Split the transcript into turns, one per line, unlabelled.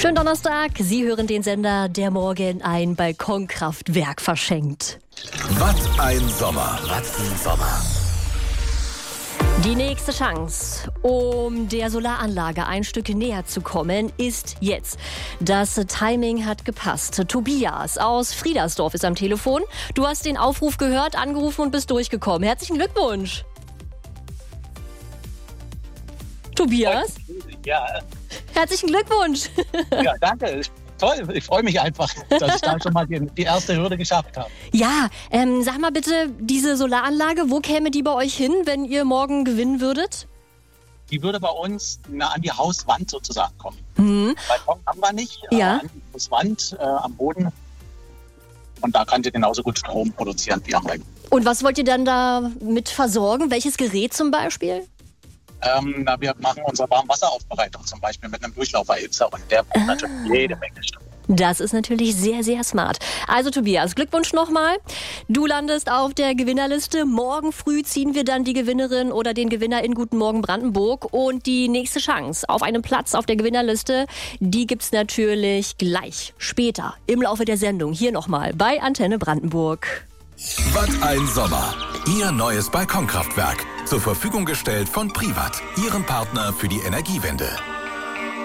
Schönen Donnerstag, Sie hören den Sender, der morgen ein Balkonkraftwerk verschenkt.
Was ein Sommer,
Die nächste Chance, um der Solaranlage ein Stück näher zu kommen, ist jetzt. Das Timing hat gepasst. Tobias aus Friedersdorf ist am Telefon. Du hast den Aufruf gehört, angerufen und bist durchgekommen. Herzlichen Glückwunsch. Tobias?
Ja,
Herzlichen Glückwunsch.
ja, danke. Toll, ich freue mich einfach, dass ich da schon mal die erste Hürde geschafft habe.
Ja, sag mal bitte, diese Solaranlage, wo käme die bei euch hin, wenn ihr morgen gewinnen würdet?
Die würde bei uns an die Hauswand sozusagen kommen. Balkon haben wir nicht,
Ja.
an die Hauswand am Boden. Und da kann sie genauso gut Strom produzieren wie am Balkon.
Und was wollt ihr dann da mit versorgen? Welches Gerät zum Beispiel?
Wir machen unsere Warmwasseraufbereitung zum Beispiel mit einem Durchlauferhitzer und der braucht natürlich jede Menge Strom.
Das ist natürlich sehr, sehr smart. Also Tobias, Glückwunsch nochmal. Du landest auf der Gewinnerliste. Morgen früh ziehen wir dann die Gewinnerin oder den Gewinner in Guten Morgen Brandenburg. Und die nächste Chance auf einen Platz auf der Gewinnerliste, die gibt's natürlich gleich später im Laufe der Sendung. Hier nochmal bei Antenne Brandenburg.
Was ein Sommer. Ihr neues Balkonkraftwerk. Zur Verfügung gestellt von Privat, Ihrem Partner für die Energiewende.